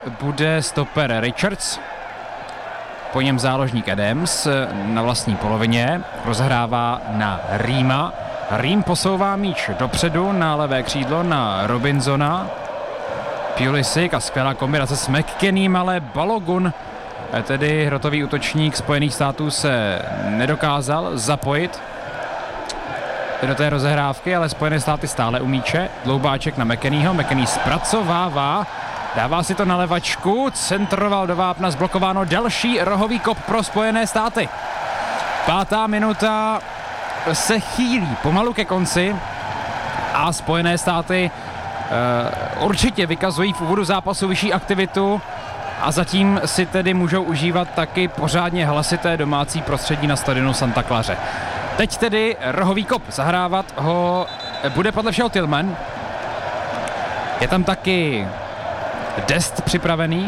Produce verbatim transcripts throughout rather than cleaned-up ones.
bude stoper Richards, po něm záložník Adams na vlastní polovině, rozhrává na Reema. Reem posouvá míč dopředu na levé křídlo na Robinsona. Pulisic a skvělá kombinace s McKennym, ale Balogun, tedy hrotový útočník Spojených států, se nedokázal zapojit do té rozehrávky, ale Spojené státy stále u míče. Dloubáček na McKennyho, McKenny zpracovává, dává si to na levačku, centroval do vápna, zblokováno, další rohový kop pro Spojené státy. Pátá minuta se chýlí pomalu ke konci a Spojené státy uh, určitě vykazují v úvodu zápasu vyšší aktivitu a zatím si tedy můžou užívat taky pořádně hlasité domácí prostředí na stadionu Santa Claře. Teď tedy rohový kop, zahrávat ho bude podle všeho Tillman. Je tam taky Dest připravený.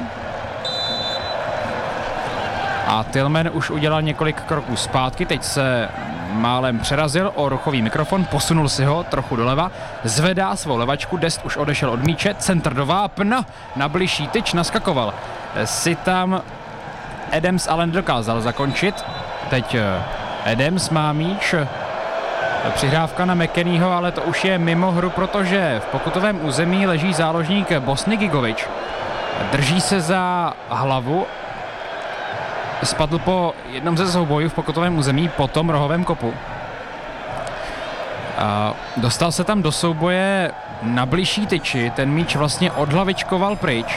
A Tillman už udělal několik kroků zpátky, teď se málem přerazil o ruchový mikrofon, posunul si ho trochu doleva, zvedá svou levačku, Dest už odešel od míče, centr do vápna, na bližší tyč naskakoval. Si tam Adams ale nedokázal zakončit, teď Adams má míč, přihrávka na McKennyho, ale to už je mimo hru, protože v pokutovém území leží záložník Bosny Gigovič. Drží se za hlavu, spadl po jednom ze soubojů v pokutovém území po tom rohovém kopu. A dostal se tam do souboje na bližší tyči, ten míč vlastně odhlavičkoval pryč.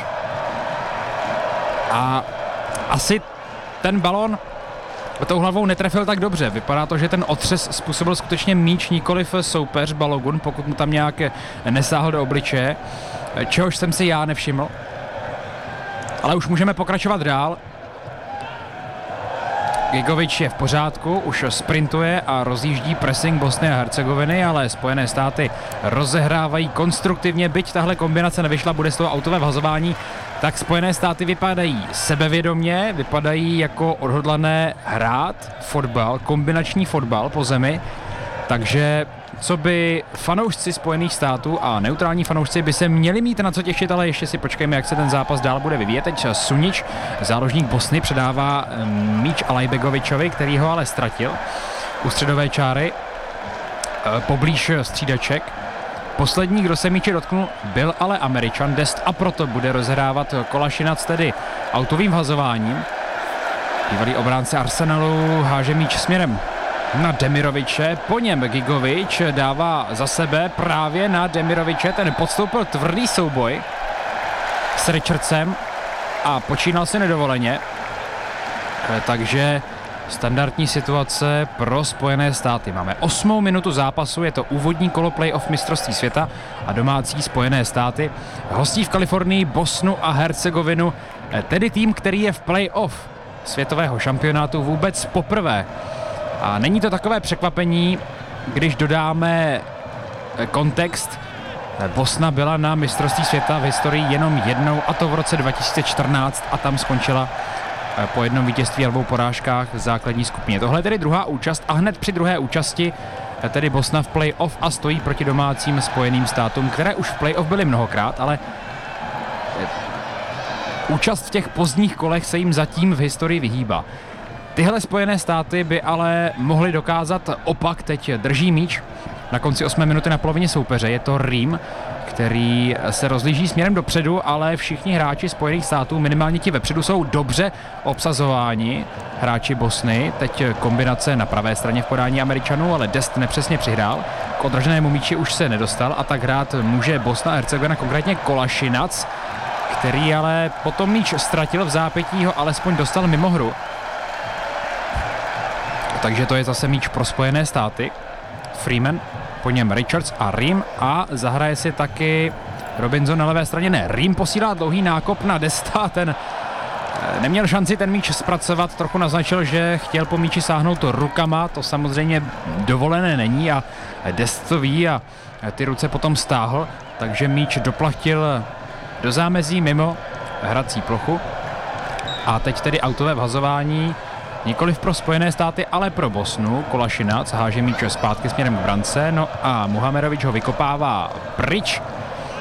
A asi ten balón tou hlavou netrefil tak dobře. Vypadá to, že ten otřes způsobil skutečně míč, nikoliv soupeř Balogun, pokud mu tam nějak nesáhl do obličeje, čehož jsem si já nevšiml. Ale už můžeme pokračovat dál. Gigovič je v pořádku, už sprintuje a rozjíždí pressing Bosny a Hercegoviny, ale Spojené státy rozehrávají konstruktivně, byť tahle kombinace nevyšla, bude z toho autové vhazování, tak Spojené státy vypadají sebevědomě, vypadají jako odhodlané hrát fotbal, kombinační fotbal po zemi, takže co by fanoušci Spojených států a neutrální fanoušci by se měli mít na co těšit, ale ještě si počkejme, jak se ten zápas dál bude vyvíjet. Teď Sunič, záložník Bosny, předává míč Alajbegovičovi, který ho ale ztratil u středové čáry poblíž střídaček. Poslední, kdo se míče dotknul, byl ale Američan Dest a proto bude rozhrávat Kolašinac tedy autovým vhazováním. Bývalý obránce Arsenalu háže míč směrem na Demiroviče, po něm Gigovič dává za sebe právě na Demiroviče, ten podstoupil tvrdý souboj s Richardsem a počínal si nedovoleně, takže standardní situace pro Spojené státy. Máme osmou minutu zápasu, je to úvodní kolo playoff mistrovství světa a domácí Spojené státy hostí v Kalifornii Bosnu a Hercegovinu, tedy tým, který je v playoff světového šampionátu vůbec poprvé. A není to takové překvapení, když dodáme kontext. Bosna byla na mistrovství světa v historii jenom jednou, a to v roce dva tisíce čtrnáct, a tam skončila po jednom vítězství a dvou porážkách v základní skupině. Tohle je tedy druhá účast a hned při druhé účasti tedy Bosna v playoff a stojí proti domácím Spojeným státům, které už v playoff byly mnohokrát, ale účast v těch pozdních kolech se jim zatím v historii vyhýbá. Tyhle Spojené státy by ale mohly dokázat opak, teď drží míč na konci osmé minuty na polovině soupeře. Je to Reem, který se rozlíží směrem dopředu, ale všichni hráči Spojených států, minimálně ti vepředu, jsou dobře obsazováni. Hráči Bosny, teď kombinace na pravé straně v podání Američanů, ale Dest nepřesně přihrál. K odraženému míči už se nedostal a tak hrát může Bosna a Hercegovina, konkrétně Kolašinac, který ale potom míč ztratil v zápětí, ho alespoň dostal mimo hru. Takže to je zase míč pro Spojené státy. Freeman, po něm Richards a Reem a zahraje si taky Robinson na levé straně. Ne, Reem posílá dlouhý nákop na Desta, ten neměl šanci ten míč zpracovat, trochu naznačil, že chtěl po míči sáhnout rukama, to samozřejmě dovolené není a Dest to ví a ty ruce potom stáhl, takže míč doplatil do zámezí mimo hrací plochu. A teď tedy autové vhazování, nikoliv pro Spojené státy, ale pro Bosnu. Kolašinac háže míč zpátky směrem k brance, no a Muhamerovič ho vykopává pryč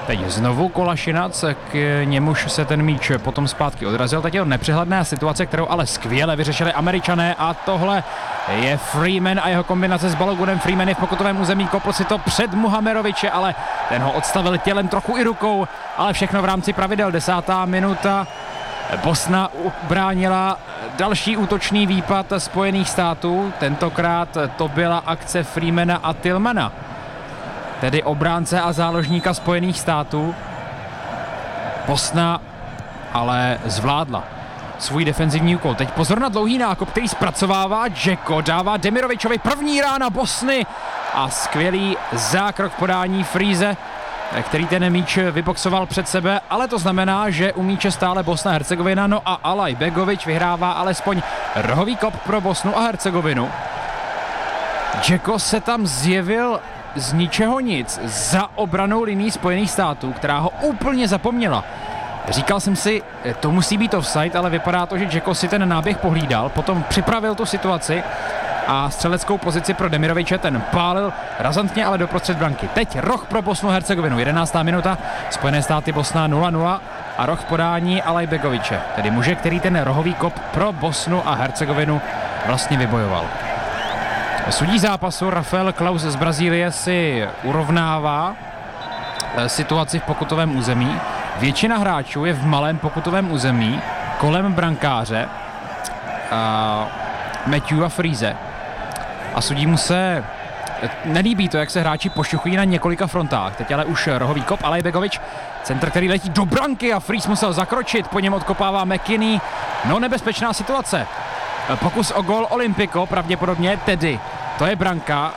Teď znovu Kolašinac, k němuž se ten míč potom zpátky odrazil. Teď je to nepřehledná situace, kterou ale skvěle vyřešili Američané a tohle je Freeman a jeho kombinace s Balogunem. Freeman je v pokutovém území, kopl si to před Muhameroviče, ale ten ho odstavil tělem, trochu i rukou, ale všechno v rámci pravidel. Desátá minuta. Bosna ubránila další útočný výpad Spojených států. Tentokrát to byla akce Freemana a Tillmana, tedy obránce a záložníka Spojených států. Bosna ale zvládla svůj defenzivní úkol. Teď pozor na dlouhý nákop, který zpracovává Džeko, dává Demirovičovi první rána Bosny a skvělý zákrok podání Freeze, který ten míč vyboxoval před sebe, ale to znamená, že u míče stále Bosna a Hercegovina, no a Alaj Begovič vyhrává alespoň rohový kop pro Bosnu a Hercegovinu. Džeko se tam zjevil z ničeho nic za obranou linií Spojených států, která ho úplně zapomněla. Říkal jsem si, to musí být offside, ale vypadá to, že Džeko si ten náběh pohlídal, potom připravil tu situaci a střeleckou pozici pro Demiroviče, ten pálil razantně, ale doprostřed branky. Teď roh pro Bosnu a Hercegovinu, jedenáctá minuta, Spojené státy Bosna nula nula a roh v podání Alaj Begoviče, tedy muže, který ten rohový kop pro Bosnu a Hercegovinu vlastně vybojoval. Sudí zápasu Rafael Klaus z Brazílie si urovnává situaci v pokutovém území. Většina hráčů je v malém pokutovém území kolem brankáře a Matthew a Freeze. A sudímu se nelíbí to, jak se hráči pošuchují na několika frontách. Teď ale už rohový kop, Alaj Begovič, centr, který letí do branky a Freeze musel zakročit, po něm odkopává McKinney. No, nebezpečná situace. Pokus o gól Olympiko, pravděpodobně, tedy to je branka,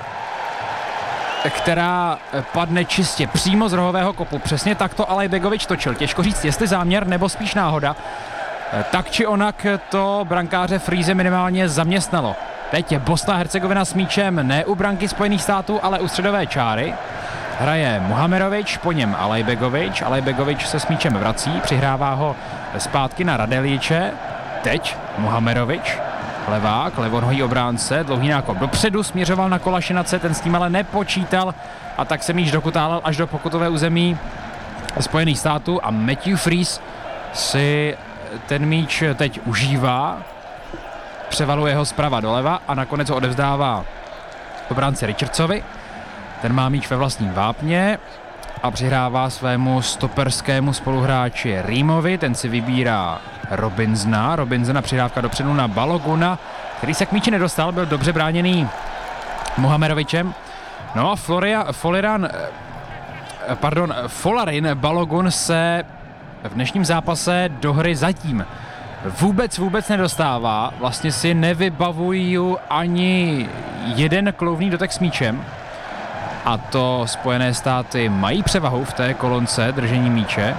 která padne čistě přímo z rohového kopu. Přesně tak to Alaj Begovič točil. Těžko říct, jestli záměr nebo spíš náhoda. Tak či onak to brankáře Freeze minimálně zaměstnalo. Teď je Bosna a Hercegovina s míčem ne u branky Spojených států, ale u středové čáry. Hraje Muhamerovič, po něm Alaj Begovič. Alaj Begovič se s míčem vrací, přihrává ho zpátky na Radeljiče. Teď Muhamerovič, levák, levonohý obránce, dlouhý nákop dopředu, směřoval na Kolašinace, ten s tím ale nepočítal a tak se míč dokutálel až do pokutové území Spojených států a Matthew Freeze si ten míč teď užívá, převaluje ho zprava doleva a nakonec ho odevzdává obránci Richardsovi. Ten má míč ve vlastním vápně a přihrává svému stoperskému spoluhráči Rýmovi, ten si vybírá Robinsona. Robinsona přihrávka dopředu na Baloguna, který se k míči nedostal, byl dobře bráněný Muhamerovičem. No a Floria, Foliran, pardon, Folarin Balogun se v dnešním zápase do hry zatím vůbec, vůbec nedostává. Vlastně si nevybavují ani jeden klouvný dotek s míčem. A to Spojené státy mají převahu v té kolonce držení míče.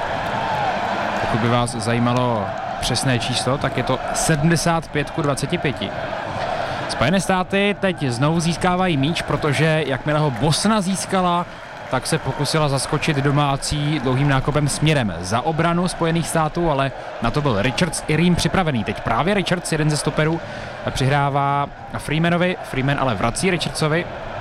Pokud by vás zajímalo přesné číslo, tak je to sedmdesát pět ku dvaceti pěti. Spojené státy teď znovu získávají míč, protože jakmile ho Bosna získala, tak se pokusila zaskočit domácí dlouhým nákopem směrem za obranu Spojených států, ale na to byl Richards i Rým připravený. Teď právě Richards, jeden ze stoperů, přihrává Freemanovi, Freeman ale vrací Richardsovi.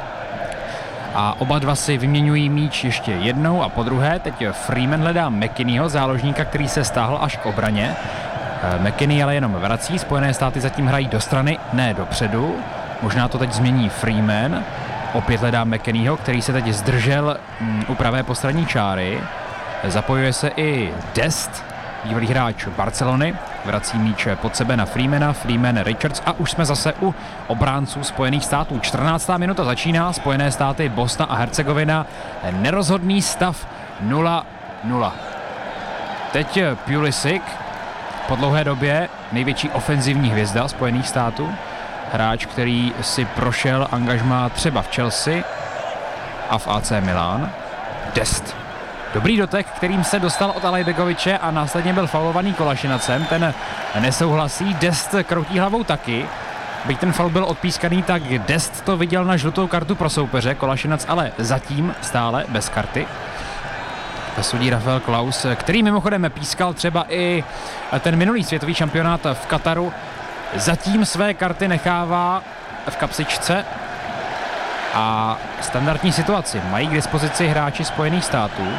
A oba dva si vyměňují míč ještě jednou a po druhé. Teď Freeman hledá McKinneyho, záložníka, který se stáhl až k obraně. McKinney ale jenom vrací, Spojené státy zatím hrají do strany, ne dopředu. Možná to teď změní Freeman. Opět hledá McKinneyho, který se teď zdržel u pravé postranní čáry. Zapojuje se i Dest, bývalý hráč Barcelony. Vrací míč pod sebe na Freemana, Freeman, Richards a už jsme zase u obránců Spojených států. čtrnáctá minuta začíná, Spojené státy, Bosna a Hercegovina, nerozhodný stav nula nula. Teď Pulisic, po dlouhé době největší ofenzivní hvězda Spojených států, hráč, který si prošel angažmá třeba v Chelsea a v A C Milan. Dest. Dobrý dotek, kterým se dostal od Alaj Begoviče a následně byl faulovaný Kolašinacem. Ten nesouhlasí, Dest kroutí hlavou taky. Byť ten faul byl odpískaný, tak Dest to viděl na žlutou kartu pro soupeře. Kolašinac ale zatím stále bez karty. Sudí Rafael Klaus, který mimochodem pískal třeba i ten minulý světový šampionát v Kataru. Zatím své karty nechává v kapsičce. A standardní situaci mají k dispozici hráči Spojených států.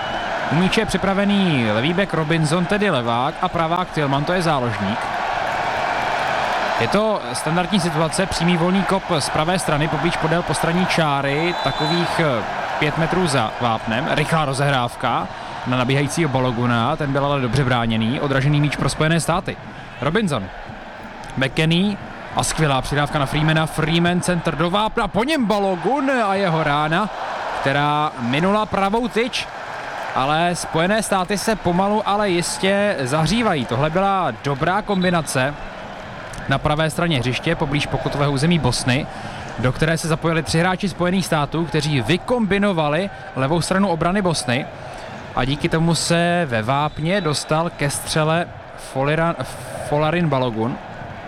U míče je připravený levý back Robinson, tedy levák, a pravák Tillman, to je záložník. Je to standardní situace, přímý volný kop z pravé strany, poblíž podél postranní čáry, takových pět metrů za vápnem, rychlá rozehrávka na nabíhajícího Baloguna, ten byl ale dobře bráněný, odražený míč pro Spojené státy. Robinson, McKennie a skvělá přidávka na Freemana, Freeman center do vápna, po něm Balogun a jeho rána, která minula pravou tyč, ale Spojené státy se pomalu, ale jistě zahřívají. Tohle byla dobrá kombinace na pravé straně hřiště, poblíž pokutového území Bosny, do které se zapojili tři hráči Spojených států, kteří vykombinovali levou stranu obrany Bosny a díky tomu se ve vápně dostal ke střele Folarin, Folarin Balogun,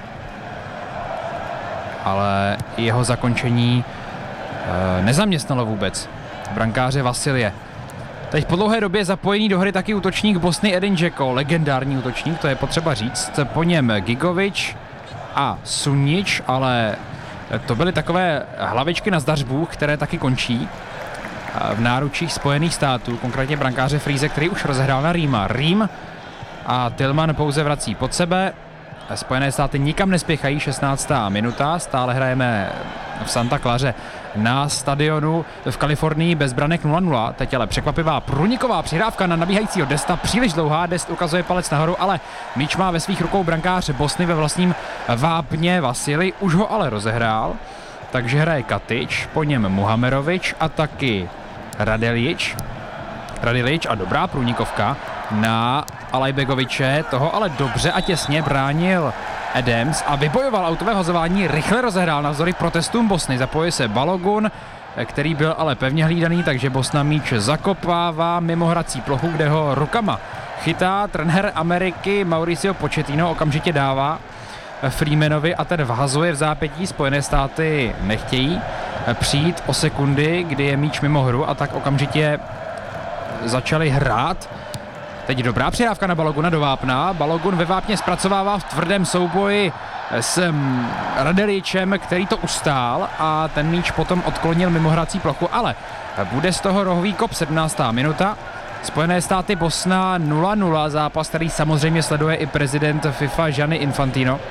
ale jeho zakončení e, nezaměstnalo vůbec brankáře Vasilie. Teď po dlouhé době zapojený do hry taky útočník Bosny Edin Dzeko, legendární útočník, to je potřeba říct, po něm Gigovič a Sunič, ale to byly takové hlavičky na zdařbu, které taky končí v náručích Spojených států, konkrétně brankáře Freeze, který už rozehrál na Rýma. Rým a Tillman pouze vrací pod sebe. Spojené státy nikam nespěchají, šestnáctá minuta, stále hrajeme v Santa Claře na stadionu v Kalifornii bez branek nula nula. Teď ale překvapivá průniková přihrávka na nabíhajícího Desta, příliš dlouhá, Dest ukazuje palec nahoru, ale míč má ve svých rukou brankář Bosny ve vlastním vápně Vasili, už ho ale rozehrál, takže hraje Katič, po něm Muhamerovič a taky Radelič. Radelič a dobrá průnikovka na Alajbegoviče, toho ale dobře a těsně bránil Adams a vybojoval autové hozování, rychle rozehrál navzdory protestům Bosny. Zapojil se Balogun, který byl ale pevně hlídaný, takže Bosna míč zakopává mimo hrací plochu, kde ho rukama chytá trenér Ameriky Mauricio Pochettino, okamžitě dává Freemanovi a ten vhazuje v zápětí. Spojené státy nechtějí přijít o sekundy, kdy je míč mimo hru, a tak okamžitě začali hrát. Teď dobrá přihrávka na Baloguna do vápna. Balogun ve vápně zpracovává v tvrdém souboji s Radeličem, který to ustál a ten míč potom odklonil mimo hrací plochu, ale bude z toho rohový kop. Sedmnáctá minuta. Spojené státy Bosna nula nula, zápas, který samozřejmě sleduje i prezident FIFA Gianni Infantino.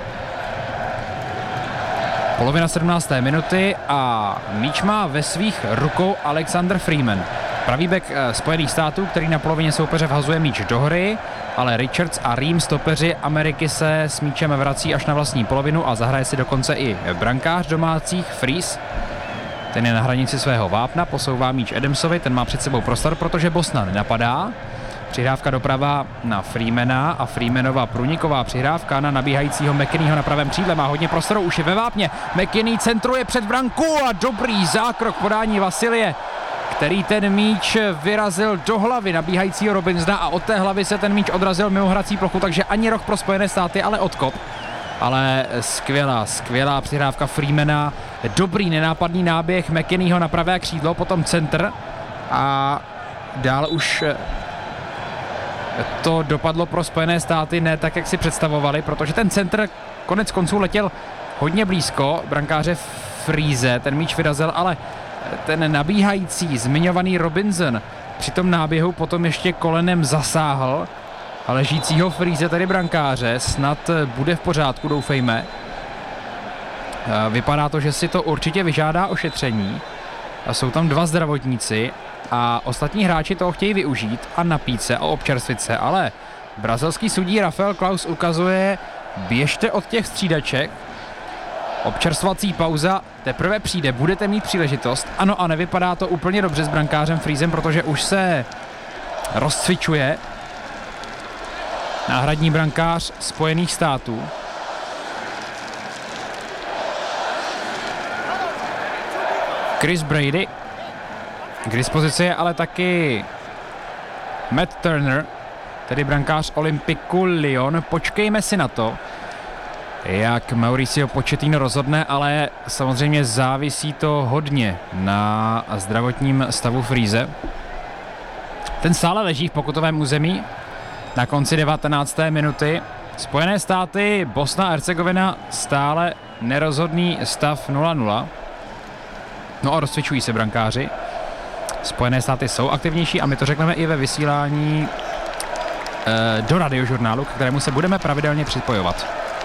Polovina sedmnácté minuty a míč má ve svých rukou Alexander Freeman. Pravý bek Spojených států, který na polovině soupeře vhazuje míč do hry, ale Richards a Ream, stopeři Ameriky, se s míčem vrací až na vlastní polovinu a zahraje si dokonce i brankář domácích Freeze. Ten je na hranici svého vápna, posouvá míč Adamsovi, ten má před sebou prostor, protože Bosna nenapadá. Přihrávka doprava na Freemana a Freemanova průniková přihrávka na nabíhajícího McKennieho na pravém křídle, má hodně prostoru, už je ve vápně. McKennie centruje před branku a dobrý zákrok podání Vasilie, který ten míč vyrazil do hlavy nabíhajícího Robinsona a od té hlavy se ten míč odrazil mimo hrací plochu, takže ani roh pro Spojené státy, ale odkop. Ale skvělá, skvělá přihrávka Freemana, dobrý nenápadný náběh McKennieho na pravé křídlo, potom centr a dál už to dopadlo pro Spojené státy ne tak, jak si představovali, protože ten centr konec konců letěl hodně blízko brankáře Freeze, ten míč vyrazil, ale ten nabíhající, zmiňovaný Robinson při tom náběhu potom ještě kolenem zasáhl a ležícího Freeze, tedy brankáře, snad bude v pořádku, doufejme. Vypadá to, že si to určitě vyžádá ošetření. Jsou tam dva zdravotníci a ostatní hráči toho chtějí využít a napít se a občerstvit se, ale brazilský sudí Rafael Klaus ukazuje, běžte od těch střídaček, občerstvací pauza teprve přijde, budete mít příležitost. Ano, a nevypadá to úplně dobře s brankářem Freezem, protože už se rozcvičuje náhradní brankář Spojených států. Chris Brady. K dispozici je ale taky Matt Turner, tedy brankář Olympiku Lyon. Počkejme si na to, jak Mauricio Pochettino rozhodne, ale samozřejmě závisí to hodně na zdravotním stavu Freeze. Ten stále leží v pokutovém území na konci devatenácté minuty. Spojené státy, Bosna a Hercegovina stále nerozhodný stav nula nula. No a rozcvičují se brankáři. Spojené státy jsou aktivnější a my to řekneme i ve vysílání e, do radiožurnálu, k kterému se budeme pravidelně připojovat.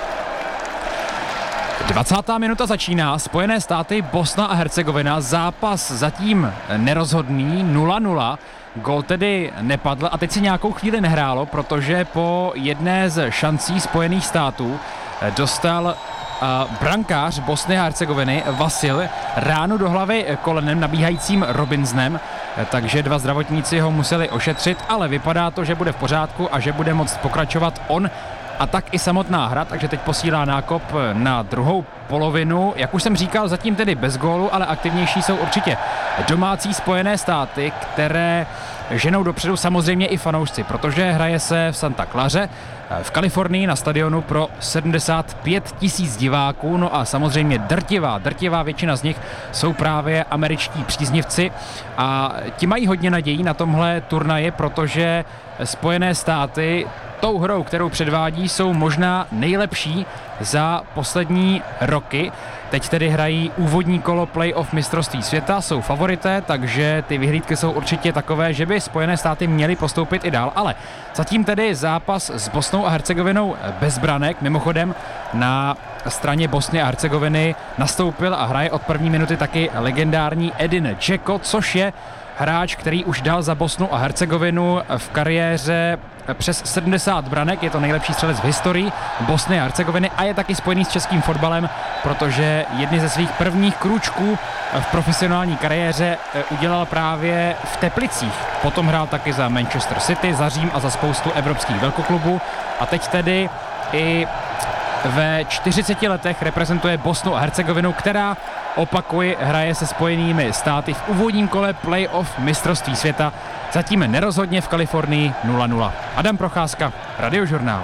dvacátá minuta začíná, Spojené státy, Bosna a Hercegovina, zápas zatím nerozhodný, nula nula, gól tedy nepadl a teď si nějakou chvíli nehrálo, protože po jedné z šancí Spojených států dostal uh, brankář Bosny a Hercegoviny Vasil ránu do hlavy kolenem nabíhajícím Robinsonem, takže dva zdravotníci ho museli ošetřit, ale vypadá to, že bude v pořádku a že bude moct pokračovat on a tak i samotná hra, takže teď posílá nákop na druhou polovinu. Jak už jsem říkal, zatím tedy bez gólu, ale aktivnější jsou určitě domácí Spojené státy, které ženou dopředu samozřejmě i fanoušci, protože hraje se v Santa Claře v Kalifornii na stadionu pro sedmdesát pět tisíc diváků, no a samozřejmě drtivá, drtivá většina z nich jsou právě američtí příznivci a ti mají hodně nadějí na tomhle turnaji, protože Spojené státy tou hrou, kterou předvádí, jsou možná nejlepší za poslední roky. Teď tedy hrají úvodní kolo playoff mistrovství světa, jsou favorité, takže ty vyhlídky jsou určitě takové, že by Spojené státy měly postoupit i dál, ale zatím tedy zápas s Bosnou a Hercegovinou bez branek. Mimochodem na straně Bosny a Hercegoviny nastoupil a hraje od první minuty taky legendární Edin Dzeko, což je hráč, který už dal za Bosnu a Hercegovinu v kariéře přes sedmdesát branek, je to nejlepší střelec v historii Bosny a Hercegoviny a je taky spojený s českým fotbalem, protože jedny ze svých prvních krůčků v profesionální kariéře udělal právě v Teplicích. Potom hrál taky za Manchester City, za Řím a za spoustu evropských velkoklubů a teď tedy i ve čtyřiceti letech reprezentuje Bosnu a Hercegovinu, která, opakuji, hraje se Spojenými státy v úvodním kole playoff mistrovství světa. Zatím nerozhodně v Kalifornii nula nula. Adam Procházka, Radiožurnál.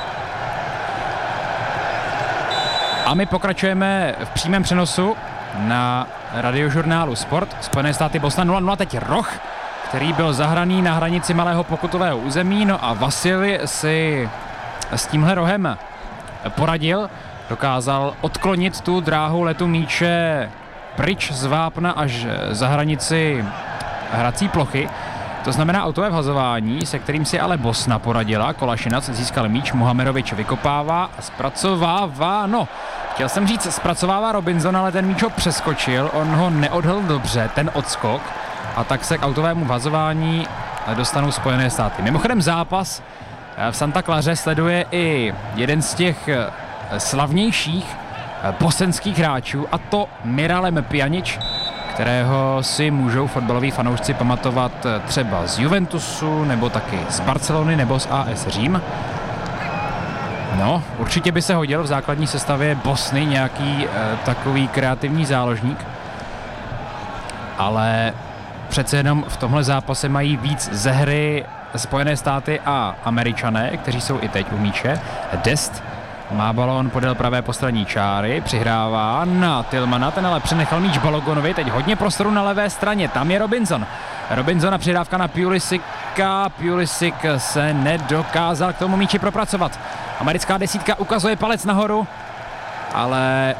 A my pokračujeme v přímém přenosu na Radiožurnálu Sport. Spojené státy Bosna nula nula, teď roh, který byl zahraný na hranici malého pokutového území, no a Vasil si s tímhle rohem poradil, dokázal odklonit tu dráhu letu míče pryč z vápna až za hranici hrací plochy. To znamená autové vhazování, se kterým si ale Bosna poradila. Kolašinac získal míč, Muhamerovič vykopává a zpracovává, no, chtěl jsem říct zpracovává Robinson, ale ten míč ho přeskočil, on ho neodhl dobře, ten odskok, a tak se k autovému vhazování dostanou Spojené státy. Mimochodem zápas v Santa Claře sleduje i jeden z těch slavnějších bosenských hráčů, a to Miralem Pjanic, kterého si můžou fotbaloví fanoušci pamatovat třeba z Juventusu, nebo taky z Barcelony, nebo z A S Řím. No, určitě by se hodil v základní sestavě Bosny nějaký eh, takový kreativní záložník, ale přece jenom v tomhle zápase mají víc ze hry Spojené státy a Američané, kteří jsou i teď u míče. Dest má balón podél pravé postranní čáry, přihrává na Tillmana, ten ale přenechal míč Balogonovi, teď hodně prostoru na levé straně, tam je Robinson. Robinson a přidávka na Pulisika, Pulisic se nedokázal k tomu míči propracovat. Americká desítka ukazuje palec nahoru, ale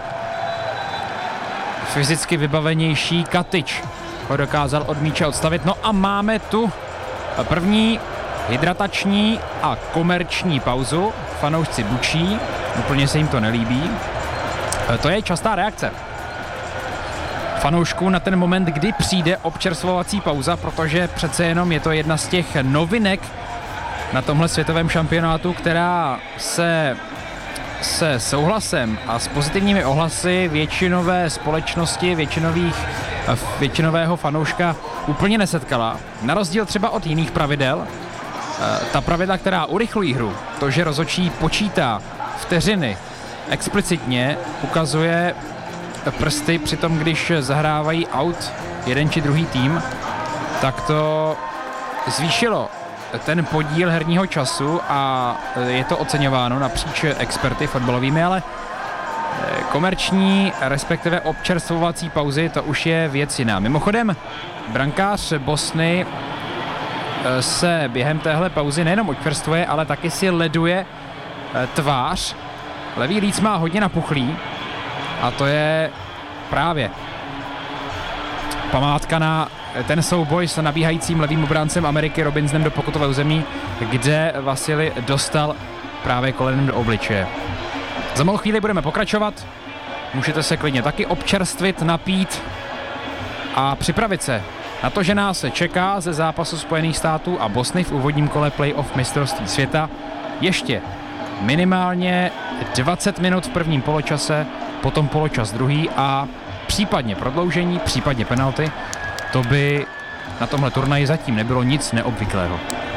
fyzicky vybavenější Katic ho dokázal od míče odstavit. No a máme tu první hydratační a komerční pauzu. Fanoušci bučí, úplně se jim to nelíbí. To je častá reakce fanoušků na ten moment, kdy přijde občerstvovací pauza, protože přece jenom je to jedna z těch novinek na tomhle světovém šampionátu, která se se souhlasem a s pozitivními ohlasy většinové společnosti, většinových, většinového fanouška úplně nesetkala. Na rozdíl třeba od jiných pravidel, ta pravidla, která urychlují hru, to, že rozhodčí počítá vteřiny, explicitně ukazuje prsty při tom, když zahrávají out jeden či druhý tým, tak to zvýšilo ten podíl herního času a je to oceňováno napříč experty fotbalovými, ale komerční, respektive občerstvovací pauzy, to už je věc jiná. Mimochodem, brankář Bosny se během téhle pauzy nejenom občerstvuje, ale taky si leduje tvář. Levý líc má hodně napuchlý a to je právě Památka na ten souboj s nabíhajícím levým obráncem Ameriky Robinsonem do pokutového území, kde Vasily dostal právě kolenem do obličeje. Za malou chvíli budeme pokračovat. Můžete se klidně taky občerstvit, napít a připravit se na to, že nás čeká ze zápasu Spojených států a Bosny v úvodním kole playoff mistrovství světa ještě minimálně dvacet minut v prvním poločase, potom poločas druhý a případně prodloužení, případně penalty. To by na tomhle turnaji zatím nebylo nic neobvyklého.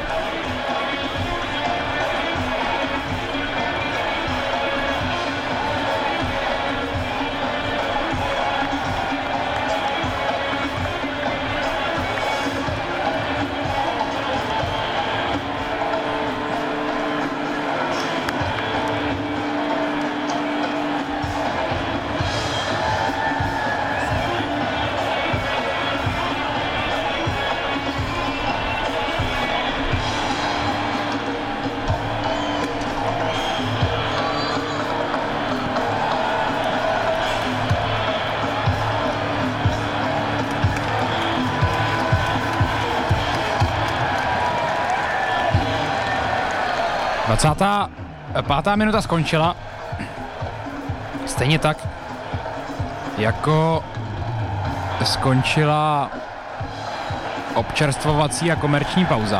dvacátá pátá minuta skončila. Stejně tak, jako skončila občerstvovací a komerční pauza.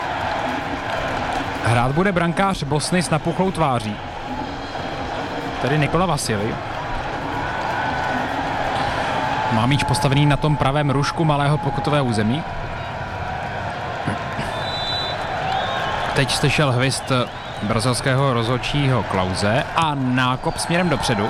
Hrát bude brankář Bosny s napuchlou tváří, tedy Nikola Vasily. Má míč postavený na tom pravém rušku malého pokutového území. Teď slyšel hvist brazilského rozhodčího Klause a nákop směrem dopředu.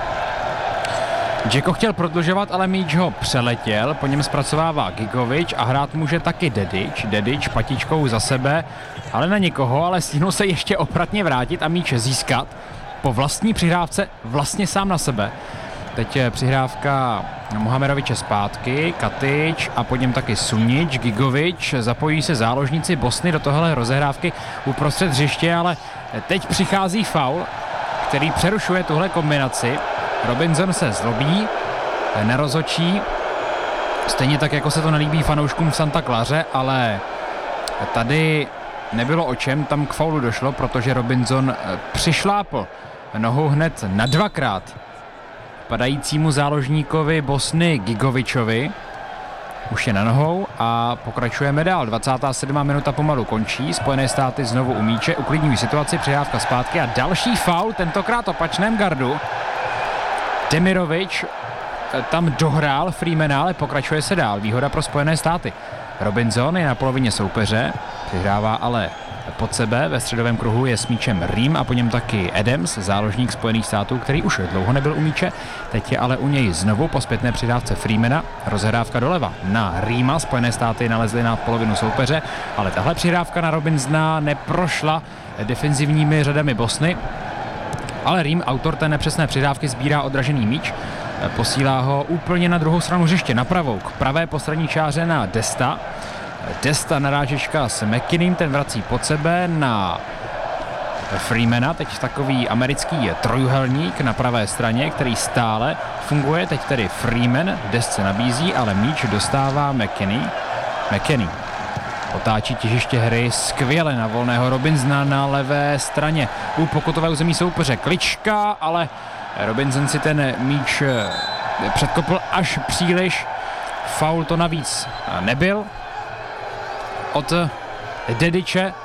Džeko chtěl prodlužovat, ale míč ho přeletěl, po něm zpracovává Gigovič a hrát může taky Dedič. Dedič patičkou za sebe, ale na nikoho, ale stihnul se ještě opratně vrátit a míč získat po vlastní přihrávce vlastně sám na sebe. Teď je přihrávka Mohameroviče zpátky, Katič a po něm taky Sunič, Gigovič, zapojí se záložníci Bosny do tohle rozehrávky uprostřed hřiště, ale teď přichází faul, který přerušuje tuhle kombinaci. Robinson se zlobí, nerozhodčí, stejně tak, jako se to nelíbí fanouškům v Santa Claře, ale tady nebylo o čem, tam k faulu došlo, protože Robinson přišlápl nohou hned na dvakrát padajícímu záložníkovi Bosny Gigovičovi. Už je na nohou a pokračujeme dál. dvacátá sedmá minuta pomalu končí. Spojené státy znovu u míče, uklidňují situaci, přihrávka zpátky a další faul, tentokrát opačném gardu. Demirovič tam dohrál Freemana, ale pokračuje se dál. Výhoda pro Spojené státy. Robinson je na polovině soupeře, přihrává ale pod sebe, ve středovém kruhu je s míčem Ream a po něm taky Adams, záložník Spojených států, který už dlouho nebyl u míče, teď je ale u něj znovu po zpětné přidávce Freemana, rozhrávka doleva na Reama, Spojené státy nalezly na polovinu soupeře, ale tahle přihrávka na Robinsona neprošla defenzivními řadami Bosny, ale Ream, autor té nepřesné přidávky, sbírá odražený míč, posílá ho úplně na druhou stranu hřiště, na pravou, k pravé postranní čáře na Desta. Desta narážečka s McKinnem, ten vrací pod sebe na Freemana, teď takový americký trojuhelník na pravé straně, který stále funguje, teď tedy Freeman, Dest nabízí, ale míč dostává McKinney. McKinney otáčí těžiště hry skvěle na volného Robinsona na levé straně u pokutového území soupeře. Klička, ale Robinson si ten míč předkopl až příliš. Faul to navíc nebyl od Dediče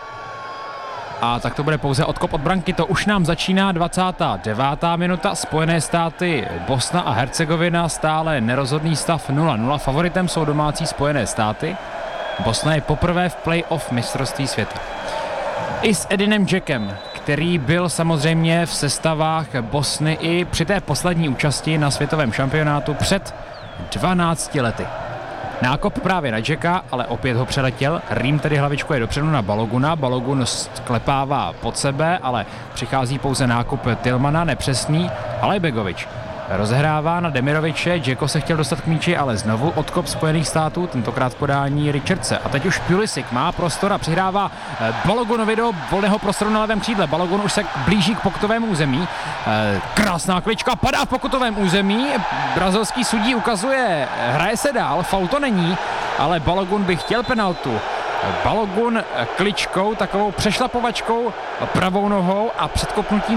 a tak to bude pouze odkop od branky. To už nám začíná dvacátá devátá minuta. Spojené státy, Bosna a Hercegovina, stále nerozhodný stav nula nula. Favoritem jsou domácí Spojené státy. Bosna je poprvé v playoff mistrovství světa. I s Edinem Džekem, který byl samozřejmě v sestavách Bosny i při té poslední účasti na světovém šampionátu před dvanácti lety. Nákop právě na Džeka, ale opět ho přeletěl. Ream tedy hlavičkuje dopředu na Baloguna. Balogun sklepává pod sebe, ale přichází pouze nákup Tillmana, nepřesný. Alejbegovič rozehrává na Demiroviče, Džeko se chtěl dostat k míči, ale znovu odkop Spojených států, tentokrát podání Richardse. A teď už Pulisic má prostor a přihrává Balogunovi do volného prostoru na levém křídle. Balogun už se blíží k pokutovému území. Krásná klička, padá v pokutovém území. Brazilský sudí ukazuje, hraje se dál, faul to není, ale Balogun by chtěl penaltu. Balogun kličkou, takovou přešlapovačkou pravou nohou a předkopnutím